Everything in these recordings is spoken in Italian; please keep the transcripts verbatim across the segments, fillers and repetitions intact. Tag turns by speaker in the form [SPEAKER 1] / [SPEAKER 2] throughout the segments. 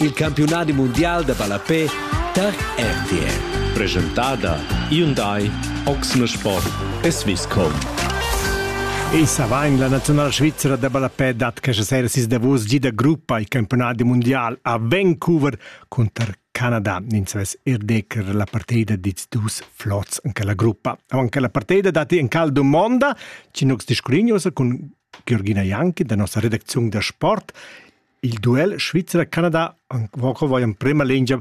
[SPEAKER 1] il campionato mondiale da Ballapè per R T L.
[SPEAKER 2] Presentada Hyundai, Oxner Sport e Swisscom.
[SPEAKER 3] E Savain, la nazionale svizzera da Ballapè dat che sera si davos gida gruppa il campionato mondiale a Vancouver contro Canada. Ninzves erdeker la partita di dus flots anche la gruppa. Anche la partita dati in caldo monda, ci nox discorignosa con Georgina Janchi, da nostra redazione da sport. Il duel Svizzera-Canada, anche voi in prima linea,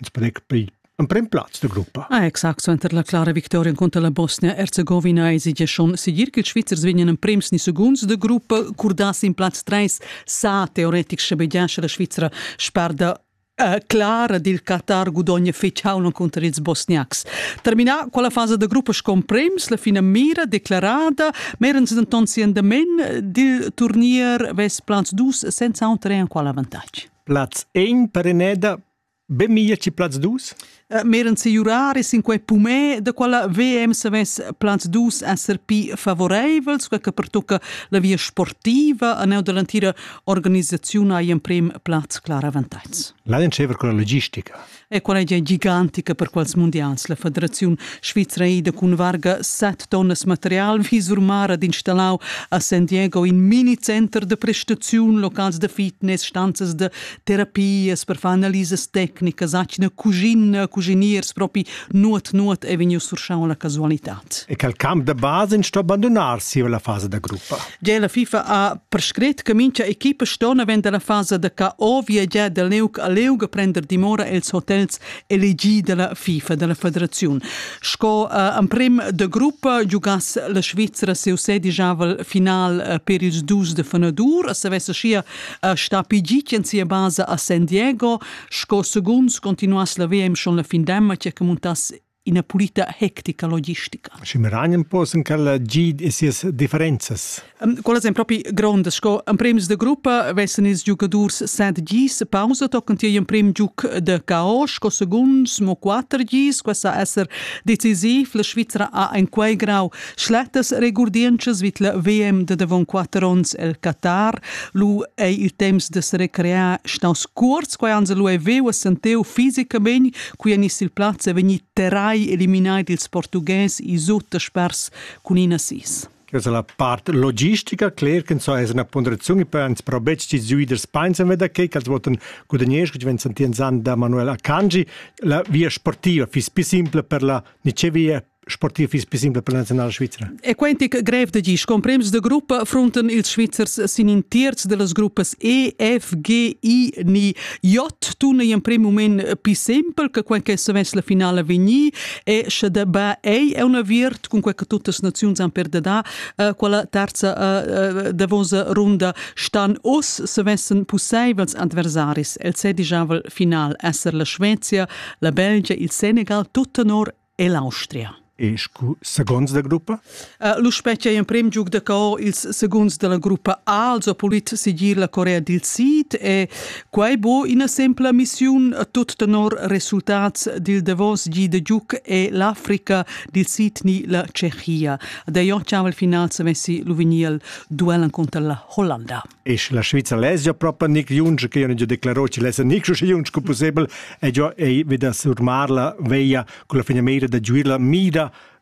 [SPEAKER 3] per un primo platz der gruppa.
[SPEAKER 4] Ah, exakt, enter la clara victoria contro la Bosnia-Herzegovina e si già schon sigir che i Svizzers vinien in prims ni segunds de gruppa, curdas in platz tre, sa teoretic scebegiasce la Svizzera sperda Uh, clara del Qatar gudogna feciauna contro ils bosniacs. Termina quella fase de gruppo scomprems, la fina mira declarada, merens d'antonsi andamen del turnier ves plans dus senza un tre qual avantage.
[SPEAKER 3] Platz un per Eneda, ben mia ci platz dus?
[SPEAKER 4] Uh, merens si juraris in quei pumè de quella V M se ves plans dus esser pi favorevels, quel che pertocca la via sportiva, a neu dell'antira organizzazione ai in prim platz clara avantage.
[SPEAKER 3] La diceva con la logistica.
[SPEAKER 4] E quella è gigantica per quals mondials. La Federazione Svizzera con varga set tonnes material visurmara ad installau a San Diego in mini center de prestazione, locals de fitness, stanzas de terapias per fare analises tecnicas, acina cucina, cuciniers, proprio nuot nuot e veniu surschau la casualitat.
[SPEAKER 3] E che il camp de base in sto abbandonarsi la fase da gruppa.
[SPEAKER 4] Già la FIFA ha prescret che mincia equipa stona vende la fase de K O via già del Leug a Leug prender dimora els hotels elegi della FIFA, della Federazione. Sco uh, in prim de gruppa giugas la Svizzera seu sedijavel final uh, per ils dus de Fenadur, a se vesse scia uh, sta pigicien sia base a San Diego, sco segunds continuas la V M schon la fin d'emma che muntas in una pulita hectica logistica.
[SPEAKER 3] Ci mi ragna un po' in quella G e sias differenze.
[SPEAKER 4] Um, quelle sono proprio grandi. Sco, in primis de gruppa, vessen is giocadors set gis, pausa, toccant io in prim giuc de K O, sco segunds, mo quattro gis, questa esser decisiv, la Svizzera ha in quei grau schlettes regurdiences, vit la V M de devon quattro ons el Qatar, lu e il temps de se recrear staus curz, quai anze lu e veu a senteu fisicamente, qui anis il platz e veni terrai eliminati ils portugues i sutta spers con in assis.
[SPEAKER 3] Questa è la parte logistica, clear che so è una ponderazione per uns probecci zuiders pensen veda che che voten gudaniesco che vensan tienzan da Manuel Akanji la via sportiva fis più simple per la nicevia sportiva fis più simple per la nazionale svizzera.
[SPEAKER 4] E quentic grev de gis, comprems de gruppa fronten ils Svizzers sin in terz de las gruppas E, F, G, I, ni J, tuna in prim moment più simple che quel che se ves la finale vegni e se de ba E è una virt con quel che tutte le nazioni han per da uh, quella terza uh, uh, davosa ronda stan os se vessen possibils adversaris. El sedijavel final esser la Svezia, la Belgia, il Senegal, tutta nor e l'Austria.
[SPEAKER 3] E scu seconds da gruppa?
[SPEAKER 4] Uh, lo specie in prim giug de K O ils seconds della gruppa A, also polit sigir la Corea del Sud e quai bo in a sempla mission tot tenor resultats dil davos gi de giug e l'Africa del Sud ni la Cechia. Da io ciao al final se messi l'uveniel duel contro la Hollanda.
[SPEAKER 3] E la Svizzera lesja proprio Nick Junge che io ne già declarò ci lesa Nick Junge che possibile e già e veda surmarla veia con la finamera da giurla mida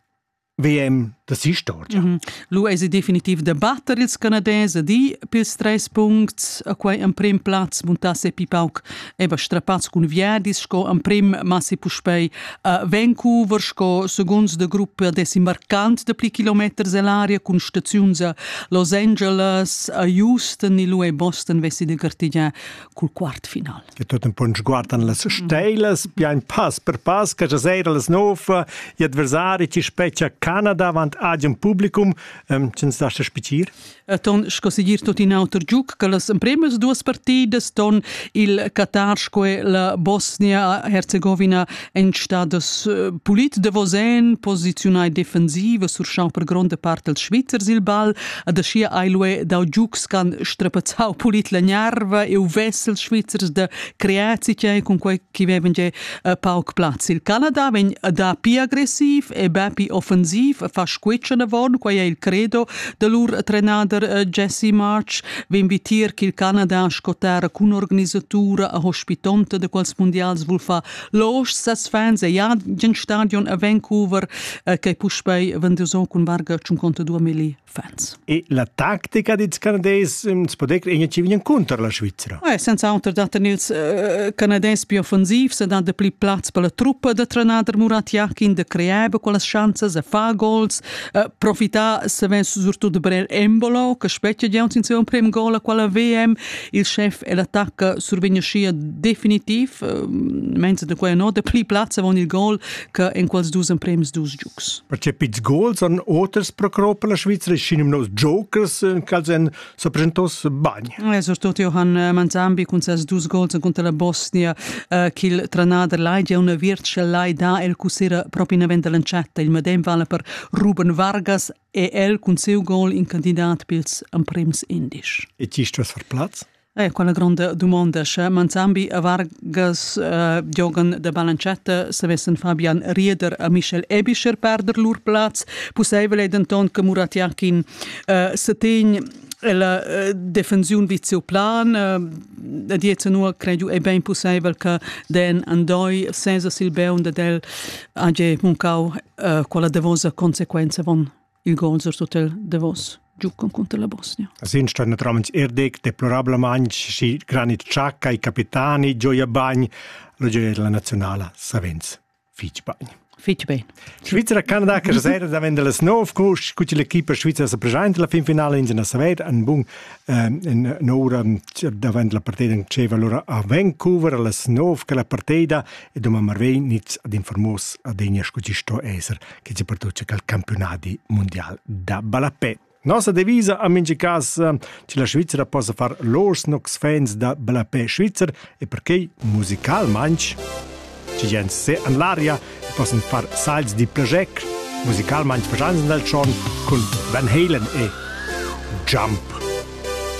[SPEAKER 3] V M da si storgia.
[SPEAKER 4] Mm-hmm. Lu è definitiv de batter ils canadese di pils tres punts a quai en prim plaz montasse pipauk eba strapaz cun viadis sco en prim massi puspei a Vancouver sco segunds de gruppa desimbarcant de pli kilometers all'aria cun staziuns a Los Angeles, a Houston e lu e Boston vessi de gartiglia cul quart final.
[SPEAKER 3] Che tot un po' sguardan las steilas, mm-hmm. Pian pass per pass, che già sera las nova, gli adversari ci speccia Canada vant agem publicum, um, cens da sta spicir?
[SPEAKER 4] Ton scosigir tot in autor giuc che las primas duas partidas ton il Qatar sque la Bosnia-Herzegovina en stadas uh, polit de vosen posizionai defensiva sur schau per gronda parte al Schweizers il bal ad a scia ailue dau giucs can strapazzau polit la nerva e u vessel Schweizers de creazice con quei chi veven je uh, pauk platz. Il Canada ven da pi aggressiv e ba pi offensiv offensiv, fa squetschen avon, quai è il credo de lur trenader uh, Jesse March, vi invitir che il Canada scottera cun organizzatura a hospitonte de quals mondials vul fa los ses fans e ja gen stadion a Vancouver uh, che puspei venduso cun varga cinquantadue mila fans.
[SPEAKER 3] E la tattica dei canadesi um, si può dire che ci viene contro la Svizzera?
[SPEAKER 4] Eh, senza altro data nils uh, canadesi più offensiv, se dà de pli plats per la truppa de trenader Murat Yakin de creare quelle chance e fa goals, uh, profita se ven surtout de Brel Embolo, che specchia di un in primo gol a quella V M, il chef e l'attacca survegna scia definitiv, uh, mentre de quella no, de pli plats avon il gol che in quels dus prems dus giucs.
[SPEAKER 3] Perché pizz goals an otters pro per la Svizzera, scinum nos jokers, calzen so presentos bagni.
[SPEAKER 4] Eh, surtout Johan Manzambi con ses dus goals contro la Bosnia, uh, che il trenader laid una virtual laid da el cusera proprio in avenda lancetta, il medem vale per Ruben Vargas e el con seu gol in candidat pils am prems indisch.
[SPEAKER 3] E ci sto per plats?
[SPEAKER 4] Eh, quella grande domanda, se Manzambi e Vargas uh, giogan de balancetta, se vessen Fabian Rieder e Michel Ebischer perder lur plats, possibile denton che Murat Yakin uh, se tegn la uh, defensiun vizio plan, uh, dietro nu credo è ben possibile che den andoi senza Silbeun de del age muncau uh, quella devosa conseguenza von il gol sur total devos. Giucon contro la Bosnia.
[SPEAKER 3] Sin sta naturalmente erdec deplorabile manch si granit Ciacca i capitani Gioia Bagn lo gioia la nazionale Savens Fitch Bagn.
[SPEAKER 4] Fitch Bagn.
[SPEAKER 3] Svizzera Canada che sera da vende le snov coach cuci l'equipe Svizzera se presenta la fin finale in la Saver un bun in un'ora da vende la partita in Ceva allora a Vancouver alla snov che la partita e doma marvei nits ad informars ad egna scuci sto eser che ci portuce cal campionato mondiale da Balapè. Nostra devisa a mingi cas che la Svizzera possa far los nox fans da Balapè Svizzer e perché musical manch ci gens se an l'aria e possono far salts di project musical manch facciamo dal son con Van Halen e Jump.